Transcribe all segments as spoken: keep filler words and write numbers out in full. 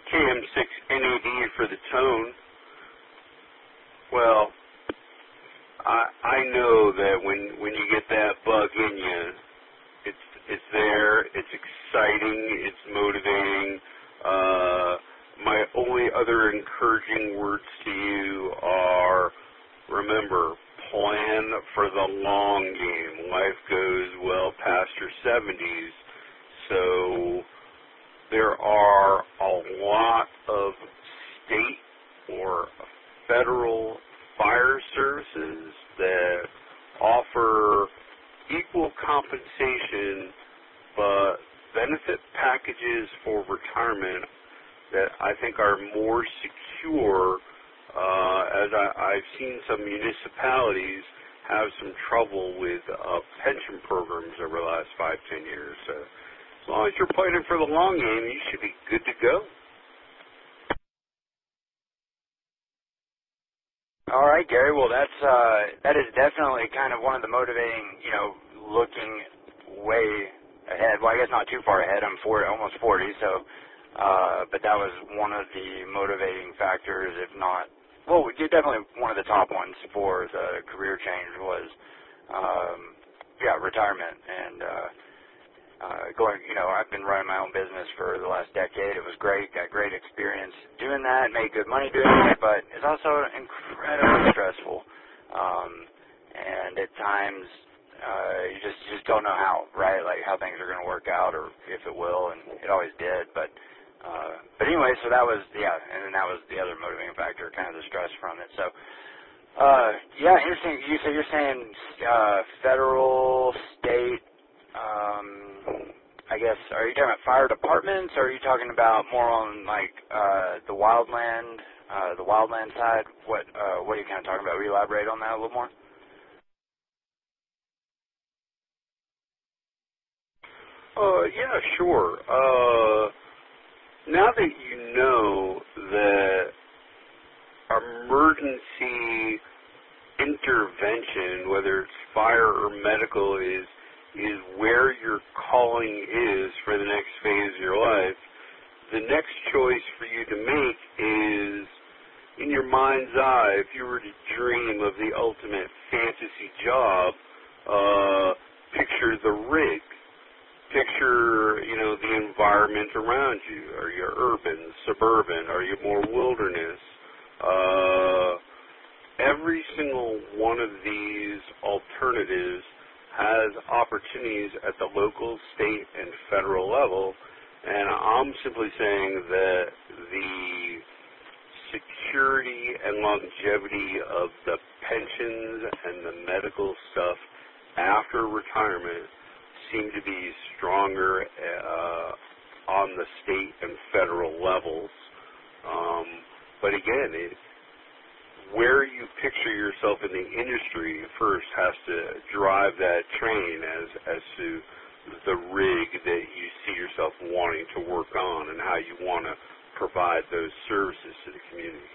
K M six N A D for the tone. Well, I I know that when when you get that bug in you, it's it's there, it's exciting, it's motivating. Uh, my only other encouraging words to you are, remember, plan for the long game. Life goes well past your seventies, so there are a lot of state or federal fire services that offer equal compensation but benefit packages for retirement that I think are more secure, uh, as I, I've seen some municipalities have some trouble with uh, pension programs over the last five, ten years. So as long as you're planning for the long game, you should be good to go. All right, Gary. Well, that's uh, that is definitely kind of one of the motivating, you know, looking way ahead. Well, I guess not too far ahead. I'm forty, almost forty, so. Uh, but that was one of the motivating factors, if not, well, definitely one of the top ones for the career change was, um, yeah, retirement. And uh, uh, going, you know, I've been running my own business for the last decade. It was great, got great experience doing that, made good money doing it, but it's also incredibly stressful. Um, and at times, uh, you just you just don't know how, right? Like how things are going to work out, or if it will, and it always did, but. Uh, but anyway, so that was, yeah, and then that was the other motivating factor, kind of the stress from it. So, uh, yeah, interesting. You, so you're saying uh, federal, state, um, I guess, are you talking about fire departments, or are you talking about more on, like, uh, the wildland, uh, the wildland side? What, uh, what are you kind of talking about? Will you elaborate on that a little more? Uh, yeah, sure. Uh, now that you know that emergency intervention, whether it's fire or medical, is is where your calling is for the next phase of your life, the next choice for you to make is, in your mind's eye, if you were to dream of the ultimate fantasy job, uh, picture the rig. Picture, you know, the environment around you. Are you urban, suburban? Are you more wilderness? Uh, every single one of these alternatives has opportunities at the local, state, and federal level, and I'm simply saying that the security and longevity of the pensions and the medical stuff after retirement seem to be stronger uh, on the state and federal levels. Um, but again, it, where you picture yourself in the industry first has to drive that train as, as to the rig that you see yourself wanting to work on and how you want to provide those services to the community.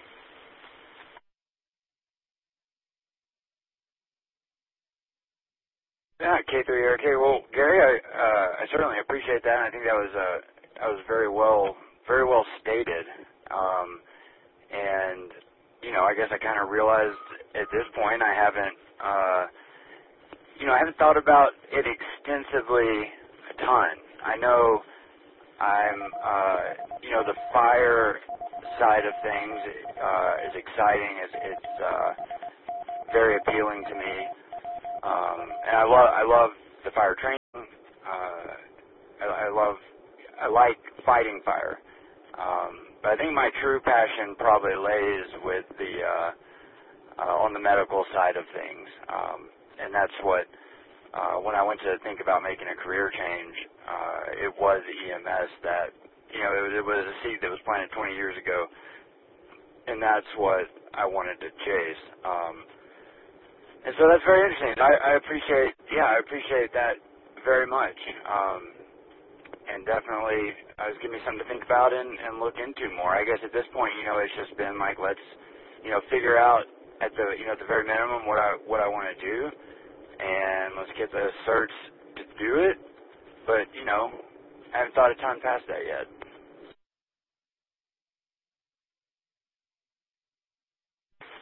Yeah, K three R K. Well, Gary, I uh, I certainly appreciate that. I think that was uh, that was very well very well stated. Um, and you know, I guess I kind of realized at this point I haven't uh, you know I haven't thought about it extensively a ton. I know I'm uh, you know the fire side of things uh, is exciting. It's, it's uh, very appealing to me. Um, and I love I love the fire training. Uh, I, I love I like fighting fire. Um, but I think my true passion probably lays with the uh, uh, on the medical side of things, um, and that's what uh, when I went to think about making a career change, uh, it was E M S that you know it was, it was a seed that was planted twenty years ago, and that's what I wanted to chase. Um, And so that's very interesting. I, I appreciate, yeah, I appreciate that very much. Um, and definitely, uh, it's giving me something to think about and, and look into more. I guess at this point, you know, it's just been like, let's, you know, figure out at the, you know, at the very minimum what I what I want to do, and let's get the certs to do it. But you know, I haven't thought of time past that yet.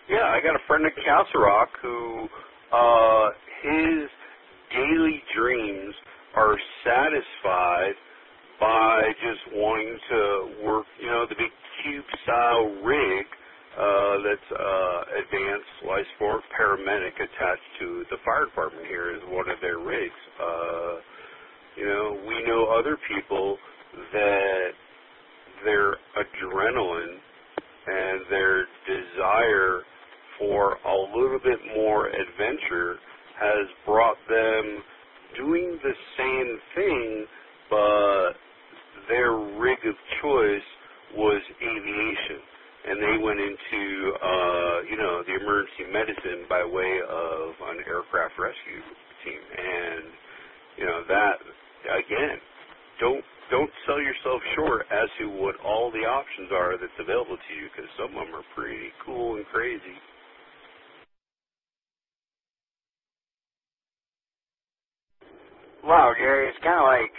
Yeah, I got a friend in Castle Rock who uh, his daily dreams are satisfied by just wanting to work, you know, the big cube-style rig uh, that's uh, advanced life support paramedic attached to the fire department here is one of their rigs. Uh, you know, we know other people that their adrenaline and their desire for a little bit more adventure has brought them doing the same thing, but their rig of choice was aviation. And they went into, uh, you know, the emergency medicine by way of an aircraft rescue team. And, you know, that, again, don't don't sell yourself short as to what all the options are that's available to you, because some of them are pretty cool and crazy. Wow, Gary, it's kind of like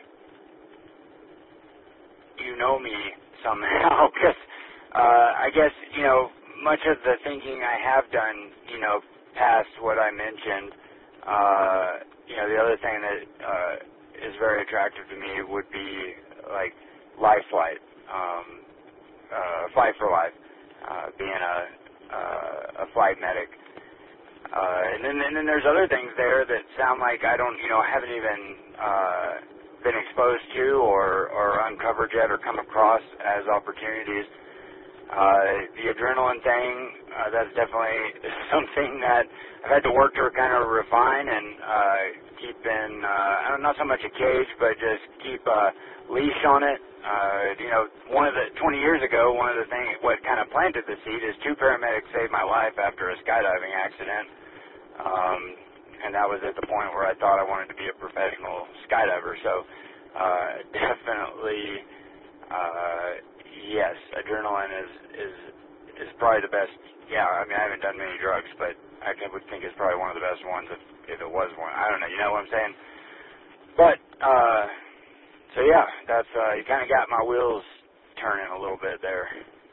you know me somehow, because uh, I guess, you know, much of the thinking I have done, you know, past what I mentioned, uh, you know, the other thing that uh, is very attractive to me would be, like, life flight, um, uh, flight for life, uh, being a, uh, a flight medic. Uh, and then and then there's other things there that sound like I don't, you know, haven't even uh, been exposed to or, or uncovered yet or come across as opportunities. Uh, the adrenaline thing, uh, that's definitely something that I've had to work to kind of refine and uh, keep in, uh, I don't know, not so much a cage, but just keep a leash on it. Uh, you know, one of the, twenty years ago, one of the things, what kind of planted the seed is two paramedics saved my life after a skydiving accident. Um, and that was at the point where I thought I wanted to be a professional skydiver. So, uh, definitely, uh, yes, adrenaline is, is, is probably the best. Yeah, I mean, I haven't done many drugs, but I would think it's probably one of the best ones if, if it was one. I don't know, you know what I'm saying? But, uh, so yeah, that's, uh, you kind of got my wheels turning a little bit there.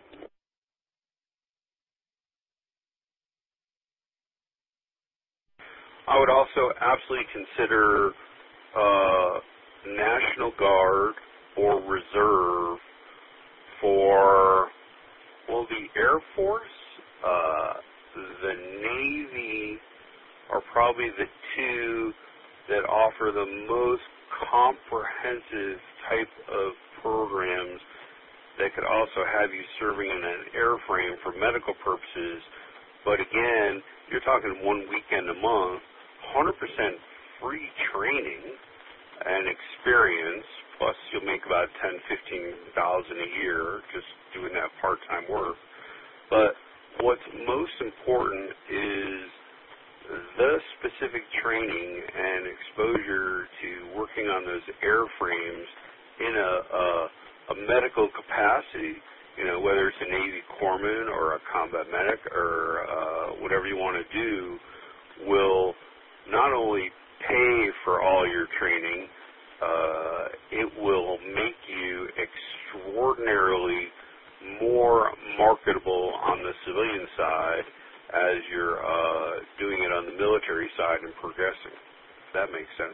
I would also absolutely consider uh, National Guard or Reserve for, well, the Air Force, uh, the Navy are probably the two that offer the most comprehensive type of programs that could also have you serving in an airframe for medical purposes. But again, you're talking one weekend a month, one hundred percent free training and experience, plus you'll make about ten, fifteen thousand a year just doing that part-time work. But what's most important is the specific training and exposure to working on those airframes in a, a, a medical capacity, you know, whether it's a Navy corpsman or a combat medic or uh, whatever you want to do, will not only pay for all your training, uh, it will make you extraordinarily more marketable on the civilian side as you're uh, doing it on the military side and progressing. If that makes sense.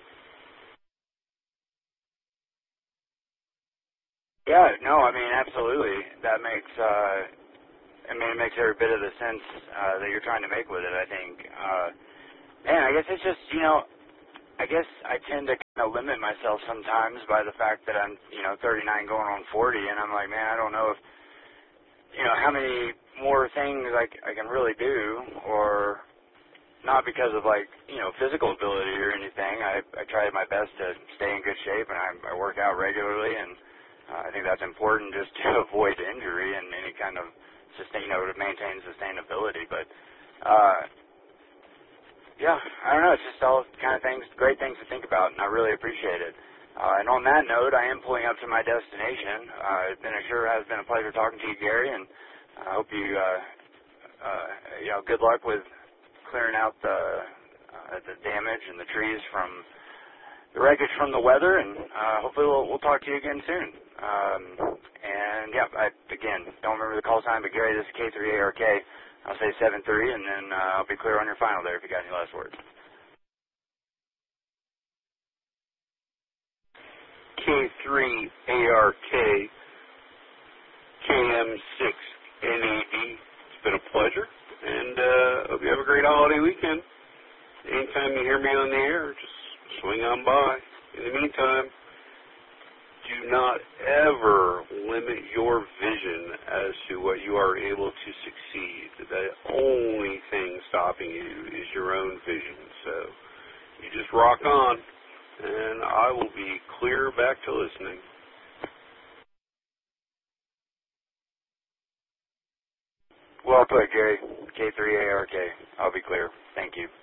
Yeah, no, I mean, absolutely. That makes, uh, I mean, it makes every bit of the sense uh, that you're trying to make with it, I think. Uh, man, I guess it's just, you know, I guess I tend to kind of limit myself sometimes by the fact that I'm, you know, thirty-nine going on forty, and I'm like, man, I don't know if, you know, how many more things I, I can really do, or not because of, like, you know, physical ability or anything. I, I try my best to stay in good shape, and I, I work out regularly, and uh, I think that's important just to avoid injury and any kind of sustain, you know, to maintain sustainability. But, uh, yeah, I don't know. It's just all kind of things, great things to think about, and I really appreciate it. Uh, and on that note, I am pulling up to my destination. Uh, it's been a sure has been a pleasure talking to you, Gary, and I hope you, uh, uh, you know, good luck with clearing out the uh, the damage and the trees from the wreckage from the weather, and uh, hopefully we'll, we'll talk to you again soon. Um, and yeah, I, again, don't remember the call sign, but Gary, this is K three A R K. I'll say seven three, and then uh, I'll be clear on your final there if you got any last words. K three A R K, K M six N A D. It's been a pleasure, and uh, hope you have a great holiday weekend. Anytime you hear me on the air, just swing on by. In the meantime, do not ever limit your vision as to what you are able to succeed. The only thing stopping you is your own vision. So you just rock on, and I will be clear back to listening. Well put, Gary. K three A R K. I'll be clear. Thank you.